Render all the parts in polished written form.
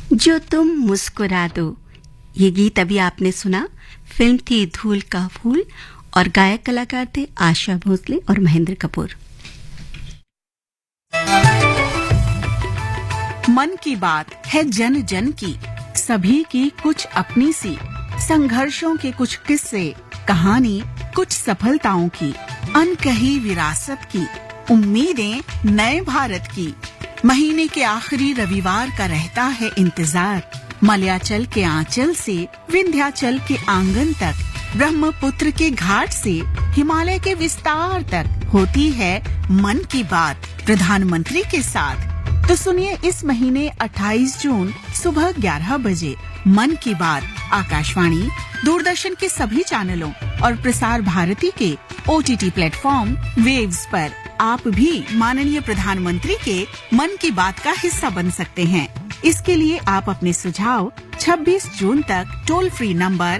जो तुम मुस्कुरा दो, ये गीत अभी आपने सुना। फिल्म थी धूल का फूल और गायक कलाकार थे आशा भोसले और महेंद्र कपूर। मन की बात है जन जन की, सभी की कुछ अपनी सी, संघर्षों के कुछ किस्से, कहानी कुछ सफलताओं की, अनकही विरासत की, उम्मीदें नए भारत की। महीने के आखिरी रविवार का रहता है इंतजार, मलयाचल के आंचल से विंध्याचल के आंगन तक, ब्रह्मपुत्र के घाट से हिमालय के विस्तार तक होती है मन की बात प्रधानमंत्री के साथ। तो सुनिए इस महीने 28 जून सुबह 11 बजे मन की बात आकाशवाणी, दूरदर्शन के सभी चैनलों और प्रसार भारती के OTT प्लेटफॉर्म वेव्स पर। आप भी माननीय प्रधानमंत्री के मन की बात का हिस्सा बन सकते हैं। इसके लिए आप अपने सुझाव 26 जून तक टोल फ्री नंबर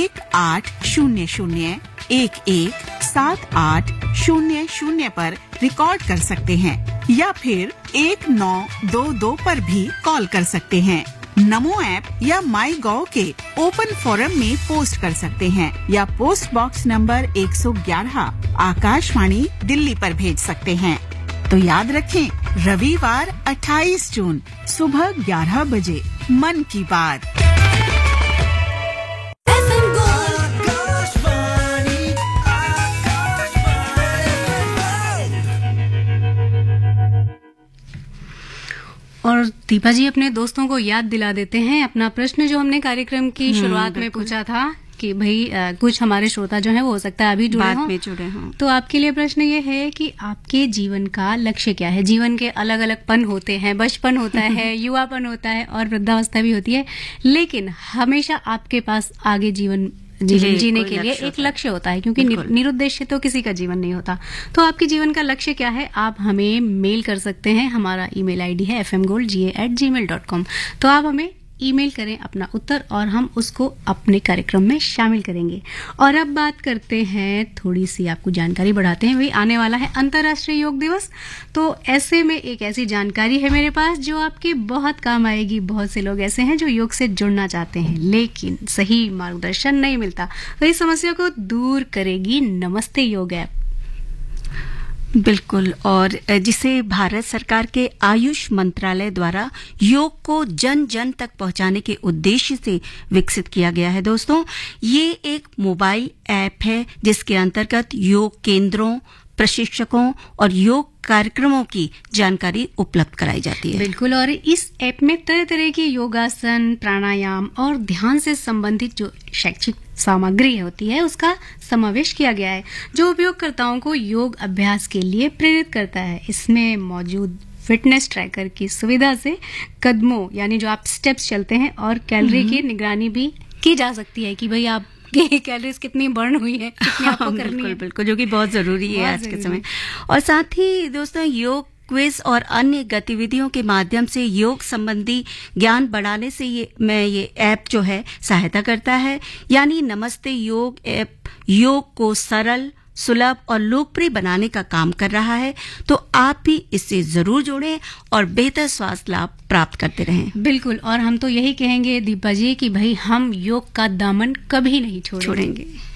1800-117800 पर रिकॉर्ड कर सकते हैं या फिर 1922 पर भी कॉल कर सकते हैं। नमो ऐप या माई गॉव के ओपन फोरम में पोस्ट कर सकते हैं या post box number 111 Akashvani Delhi पर भेज सकते हैं। तो याद रखें, रविवार 28 जून सुबह 11 बजे मन की बात। और दीपा जी अपने दोस्तों को याद दिला देते हैं अपना प्रश्न जो हमने कार्यक्रम की शुरुआत में पूछा था कि भाई कुछ हमारे श्रोता जो हैं वो हो सकता है अभी जुड़े हों। तो आपके लिए प्रश्न ये है कि आपके जीवन का लक्ष्य क्या है। जीवन के अलग अलग पन होते हैं, बचपन होता है, युवापन होता है और वृद्धावस्था भी होती है, लेकिन हमेशा आपके पास आगे जीवन जीने के लिए एक लक्ष्य होता है, क्योंकि निरुद्देश्य तो किसी का जीवन नहीं होता। तो आपके जीवन का लक्ष्य क्या है, आप हमें मेल कर सकते हैं। हमारा ईमेल आईडी है fmgoldga@gmail.com। तो आप हमें ईमेल करें अपना उत्तर और हम उसको अपने कार्यक्रम में शामिल करेंगे। और अब बात करते हैं, थोड़ी सी आपको जानकारी बढ़ाते हैं। वही आने वाला है अंतर्राष्ट्रीय योग दिवस, तो ऐसे में एक ऐसी जानकारी है मेरे पास जो आपके बहुत काम आएगी। बहुत से लोग ऐसे हैं जो योग से जुड़ना चाहते हैं लेकिन सही मार्गदर्शन नहीं मिलता, तो इस समस्या को दूर करेगी नमस्ते योग ऐप। बिल्कुल, और जिसे भारत सरकार के आयुष मंत्रालय द्वारा योग को जन जन तक पहुंचाने के उद्देश्य से विकसित किया गया है। दोस्तों, ये एक मोबाइल ऐप है जिसके अंतर्गत योग केंद्रों, प्रशिक्षकों और योग कार्यक्रमों की जानकारी उपलब्ध कराई जाती है। बिल्कुल, और इस ऐप में तरह तरह की योगासन, प्राणायाम और ध्यान से संबंधित जो शैक्षिक सामग्री होती है उसका समावेश किया गया है, जो उपयोगकर्ताओं को योग अभ्यास के लिए प्रेरित करता है। इसमें मौजूद फिटनेस ट्रैकर की सुविधा से कदमों यानी जो आप स्टेप्स चलते हैं और कैलोरी की निगरानी भी की जा सकती है कि भाई आप कैलोरीज कितनी बर्न हुई है, कितनी आपको करनी है। बिल्कुल, जो कि बहुत जरूरी है आज के समय। और साथ ही दोस्तों, योग क्विज और अन्य गतिविधियों के माध्यम से योग संबंधी ज्ञान बढ़ाने से ये ऐप जो है सहायता करता है। यानी नमस्ते योग ऐप योग को सरल, सुलभ और लोकप्रिय बनाने का काम कर रहा है। तो आप भी इससे जरूर जुड़ें और बेहतर स्वास्थ्य लाभ प्राप्त करते रहें। बिल्कुल, और हम तो यही कहेंगे दीपा जी कि भाई हम योग का दामन कभी नहीं छोड़ेंगे।